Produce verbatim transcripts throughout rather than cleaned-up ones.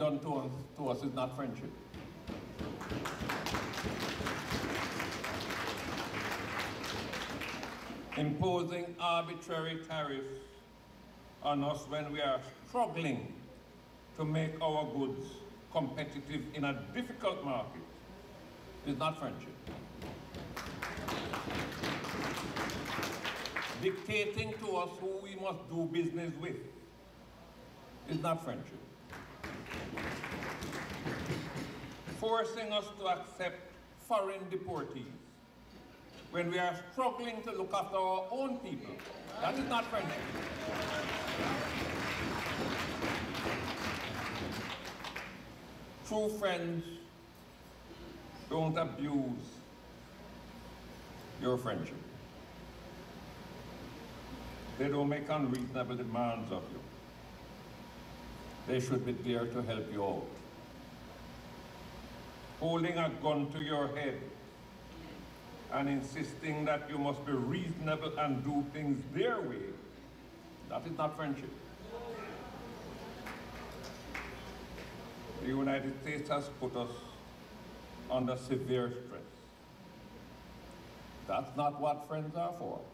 done to us, to us is not friendship. Imposing arbitrary tariffs on us when we are struggling to make our goods competitive in a difficult market is not friendship. Dictating to us who we must do business with is not friendship. Forcing us to accept foreign deportees when we are struggling to look after our own people, that is not friendship. True friends don't abuse your friendship. They don't make unreasonable demands of you. They should be there to help you out. Holding a gun to your head and insisting that you must be reasonable and do things their way, that is not friendship. The United States has put us under severe stress. That's not what friends are for.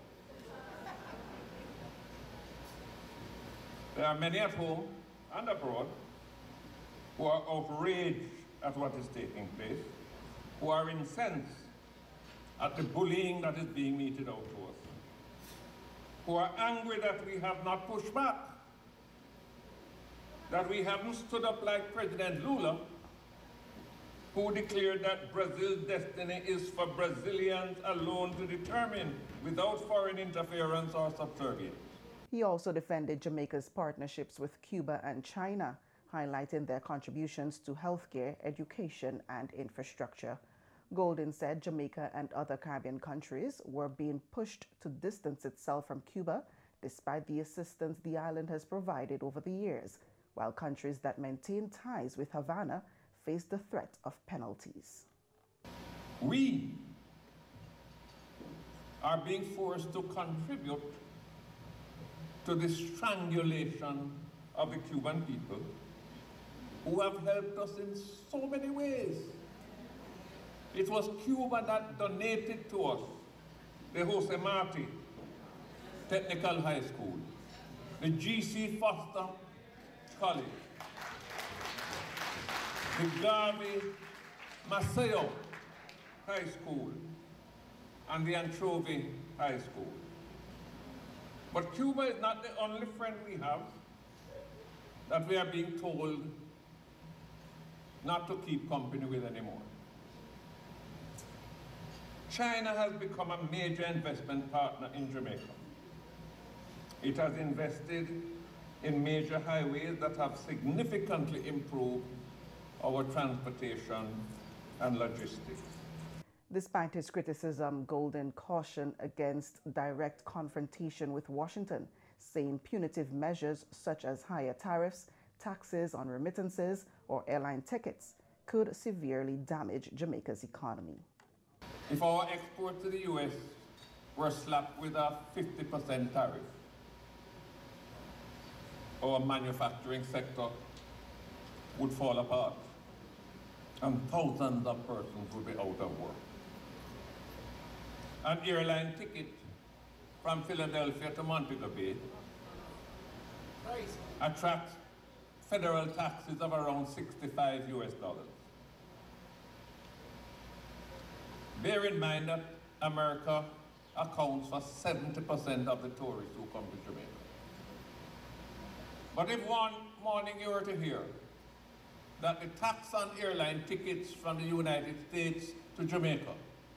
There are many at home and abroad who are outraged at what is taking place, who are incensed at the bullying that is being meted out to us, who are angry that we have not pushed back, that we haven't stood up like President Lula, who declared that Brazil's destiny is for Brazilians alone to determine without foreign interference or subservience. He also defended Jamaica's partnerships with Cuba and China, highlighting their contributions to healthcare, education, and infrastructure. Golden said Jamaica and other Caribbean countries were being pushed to distance itself from Cuba despite the assistance the island has provided over the years, while countries that maintain ties with Havana face the threat of penalties. We are being forced to contribute to the strangulation of the Cuban people who have helped us in so many ways. It was Cuba that donated to us the Jose Marti Technical High School, the G C Foster College, the Garvey Maceo High School, and the Anchovy High School. But Cuba is not the only friend we have that we are being told not to keep company with anymore. China has become a major investment partner in Jamaica. It has invested in major highways that have significantly improved our transportation and logistics. Despite his criticism, Golden cautioned against direct confrontation with Washington, saying punitive measures such as higher tariffs, taxes on remittances, or airline tickets could severely damage Jamaica's economy. If our exports to the U S were slapped with a fifty percent tariff, our manufacturing sector would fall apart and thousands of persons would be out of work. An airline ticket from Philadelphia to Montego Bay attracts federal taxes of around sixty-five U S dollars. Bear in mind that America accounts for seventy percent of the tourists who come to Jamaica. But if one morning you were to hear that the tax on airline tickets from the United States to Jamaica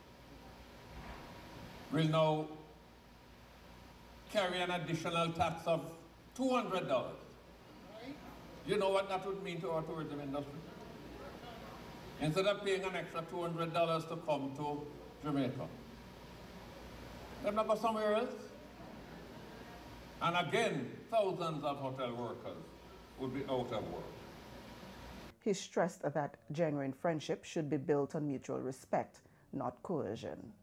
will now carry an additional tax of two hundred dollars. You know what that would mean to our tourism industry? Instead of paying an extra two hundred dollars to come to Jamaica, they'll not go somewhere else. And again, thousands of hotel workers would be out of work. He stressed that genuine friendship should be built on mutual respect, not coercion.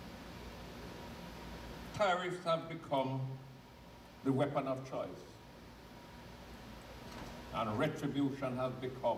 Tariffs have become the weapon of choice, and retribution has become